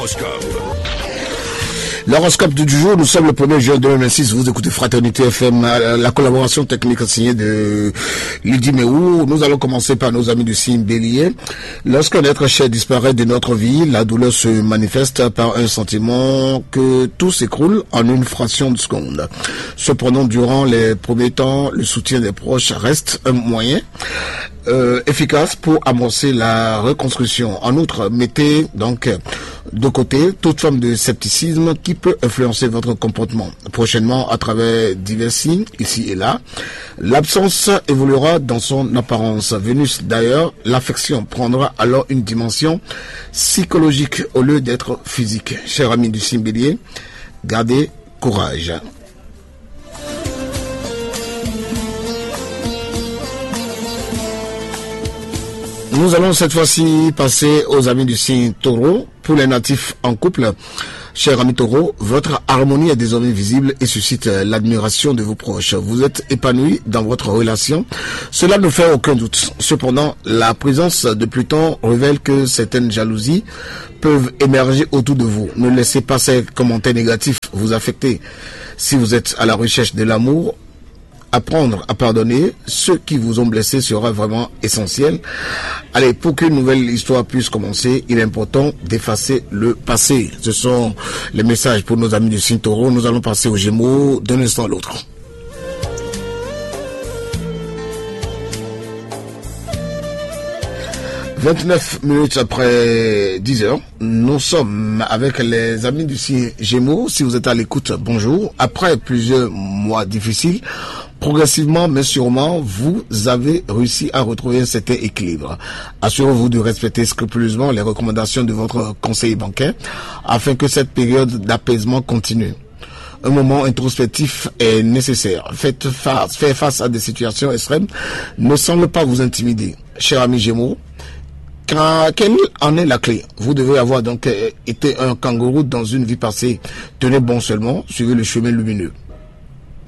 L'horoscope. L'horoscope du jour, nous sommes le 1er juin 2026, vous écoutez Fraternité FM, la collaboration technique signée de Lydie Meou. Nous allons commencer par nos amis du signe Bélier. Lorsqu'un être cher disparaît de notre vie, la douleur se manifeste par un sentiment que tout s'écroule en une fraction de seconde. Cependant, durant les premiers temps, le soutien des proches reste un moyen efficace pour amorcer la reconstruction. En outre, mettez donc de côté toute forme de scepticisme qui peut influencer votre comportement. Prochainement, à travers divers signes, ici et là, l'absence évoluera dans son apparence. Vénus, d'ailleurs, l'affection prendra alors une dimension psychologique au lieu d'être physique. Chers amis du signe Bélier, gardez courage. Nous allons cette fois-ci passer aux amis du signe Taureau. Pour les natifs en couple, chers amis Taureau, votre harmonie est désormais visible et suscite l'admiration de vos proches. Vous êtes épanouis dans votre relation. Cela ne fait aucun doute. Cependant, la présence de Pluton révèle que certaines jalousies peuvent émerger autour de vous. Ne laissez pas ces commentaires négatifs vous affecter. Si vous êtes à la recherche de l'amour, apprendre à pardonner ceux qui vous ont blessé sera vraiment essentiel. Allez, pour qu'une nouvelle histoire puisse commencer, il est important d'effacer le passé. Ce sont les messages pour nos amis du signe Taureau. Nous allons passer aux Gémeaux d'un instant à l'autre. « 29 minutes après 10 heures, nous sommes avec les amis du signe Gémeaux. Si vous êtes à l'écoute, bonjour. Après plusieurs mois difficiles, progressivement mais sûrement, vous avez réussi à retrouver un certain équilibre. Assurez-vous de respecter scrupuleusement les recommandations de votre conseiller bancaire afin que cette période d'apaisement continue. Un moment introspectif est nécessaire. Faire face à des situations extrêmes ne semble pas vous intimider. Chers amis Gémeaux, quelle en est la clé? Vous devez avoir donc été un kangourou dans une vie passée. Tenez bon seulement, suivez le chemin lumineux.